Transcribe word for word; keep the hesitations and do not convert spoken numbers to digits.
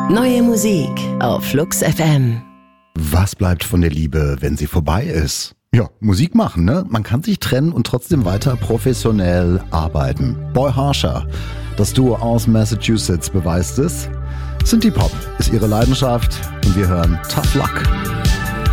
Neue Musik auf Flux F M. Was bleibt von der Liebe, wenn sie vorbei ist? Ja, Musik machen, ne? Man kann sich trennen und trotzdem weiter professionell arbeiten. Boy Harsher, das Duo aus Massachusetts, beweist es. Synthie Pop ist ihre Leidenschaft und wir hören Tough Luck.